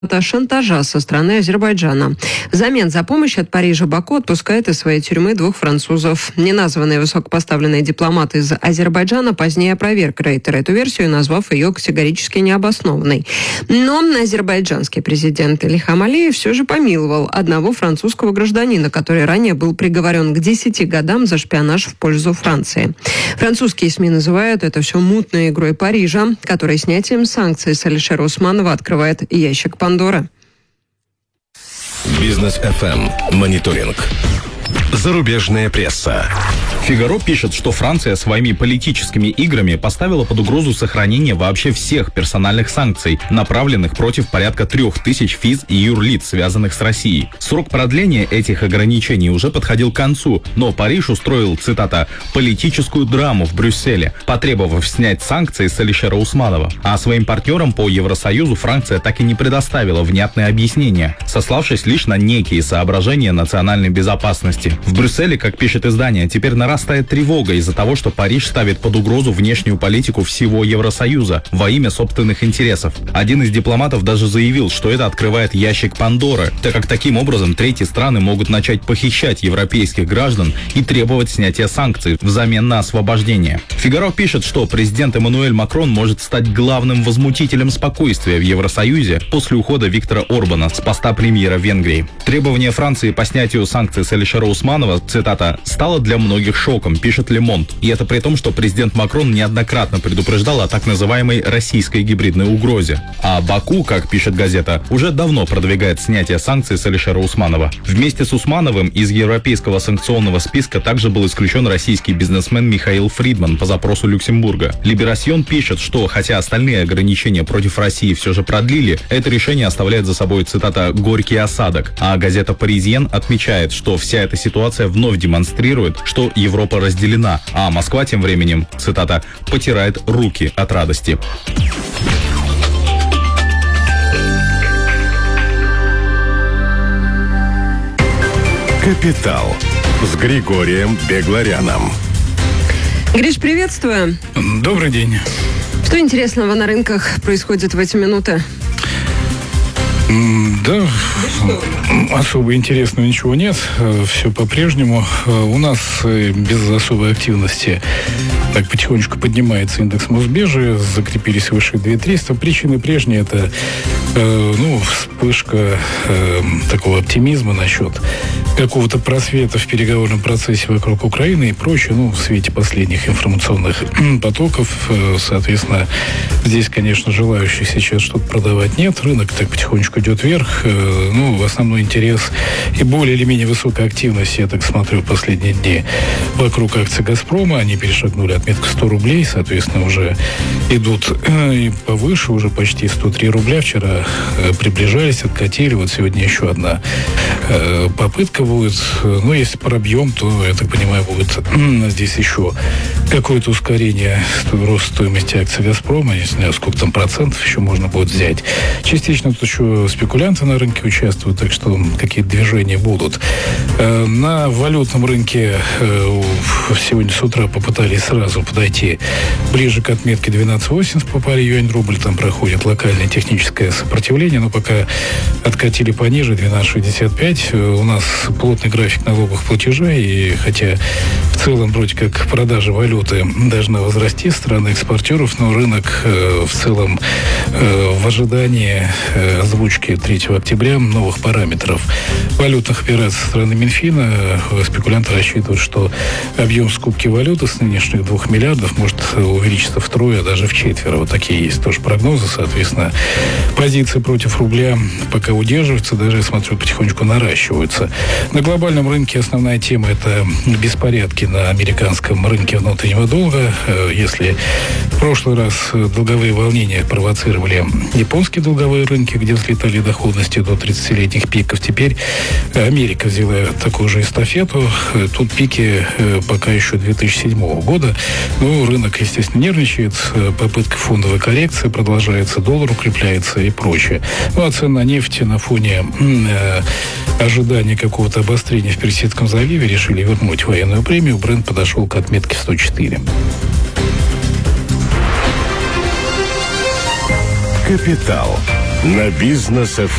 шантажа со стороны Азербайджана. Взамен за помощь от Парижа Баку отпускает из своей тюрьмы 2 французов. Неназванные высокопоставленные дипломаты из Азербайджана позднее опровергли эту версию, назвав ее категорически необоснованной. Но азербайджанский президент Ильхам Алиев все же помиловал одного французского гражданина, который ранее был приговорен к 10 годам за шпионаж в пользу Франции. Французские СМИ называют это все мутной игрой Парижа, который снятием санкций с Алишера Усманова открывает ящик Пандоры. Бизнес FM. Мониторинг. Зарубежная пресса. «Фигаро» пишет, что Франция своими политическими играми поставила под угрозу сохранение вообще всех персональных санкций, направленных против порядка 3000 физ и юрлиц, связанных с Россией. Срок продления этих ограничений уже подходил к концу, но Париж устроил, цитата, «политическую драму в Брюсселе», потребовав снять санкции с Алишера Усманова. А своим партнерам по Евросоюзу Франция так и не предоставила внятные объяснения, сославшись лишь на некие соображения национальной безопасности. В Брюсселе, как пишет издание, теперь нарастает тревога из-за того, что Париж ставит под угрозу внешнюю политику всего Евросоюза во имя собственных интересов. Один из дипломатов даже заявил, что это открывает ящик Пандоры, так как таким образом третьи страны могут начать похищать европейских граждан и требовать снятия санкций взамен на освобождение. «Фигаро» пишет, что президент Эммануэль Макрон может стать главным возмутителем спокойствия в Евросоюзе после ухода Виктора Орбана с поста премьера Венгрии. Требование Франции по снятию санкций с Алишера Усманова, цитата, «стало для многих шоком», пишет Le Monde. И это при том, что президент Макрон неоднократно предупреждал о так называемой российской гибридной угрозе. А Баку, как пишет газета, уже давно продвигает снятие санкций с Алишера Усманова. Вместе с Усмановым из европейского санкционного списка также был исключен российский бизнесмен Михаил Фридман по запросу Люксембурга. Либерасьон пишет, что хотя остальные ограничения против России все же продлили, это решение оставляет за собой, цитата, «горький осадок». А газета Паризьен отмечает, что вся эта ситуация вновь демонстрирует, что Европа разделена, а Москва тем временем, цитата, «потирает руки от радости». Капитал с Григорием Бегларяном. Гриш, приветствую. Добрый день. Что интересного на рынках происходит в эти минуты? Да, особо интересного ничего нет. Все по-прежнему. У нас без особой активности так потихонечку поднимается индекс Мосбиржи, закрепились выше 2300. Причины прежние — это вспышка такого оптимизма насчет какого-то просвета в переговорном процессе вокруг Украины и прочее, в свете последних информационных потоков. Соответственно, здесь, конечно, желающих сейчас что-то продавать нет. Рынок так потихонечку идет вверх. Основной интерес и более или менее высокая активность, я так смотрю, в последние дни вокруг акций «Газпрома». Они перешагнули отметку 100 рублей, соответственно, уже идут и повыше, уже почти 103 рубля. Вчера приближались, откатили. Вот сегодня еще одна попытка будет. Если пробьем, то, я так понимаю, будет здесь еще какое-то ускорение роста стоимости акций «Газпрома». Не знаю, сколько там процентов еще можно будет взять. Частично тут еще спекулянты на рынке участвуют, так что какие-то движения будут. На валютном рынке сегодня с утра попытались сразу подойти ближе к отметке 12.80, попали юань-рубль, там проходит локальное техническое сопротивление, но пока откатили пониже 12.65. У нас плотный график налоговых платежей, и хотя в целом вроде как продажа валюты должна возрасти со стороны экспортеров, но рынок в целом в ожидании озвучки 3 октября новых параметров валютных операций со стороны Минфина. Спекулянты рассчитывают, что объем скупки валюты с нынешних 2 миллиардов может увеличиться втрое, а даже в четверо. Вот такие есть тоже прогнозы. Соответственно, позиции против рубля пока удерживаются, даже, я смотрю, потихонечку наращиваются. На глобальном рынке основная тема — это беспорядки на американском рынке внутреннего долга. Если в прошлый раз долговые волнения провоцировали японские долговые рынки, где взлетали доходности до 30-летних пиков, теперь Америка взяла такую же эстафету. Тут пики пока еще 2007 года. Рынок, естественно, нервничает. Попытка фондовой коррекции продолжается, доллар укрепляется и прочее. А цена на нефть на фоне ожидания какого-то обострения в Персидском заливе решили вернуть военную премию. Брент подошел к отметке 104. Капитал на бизнес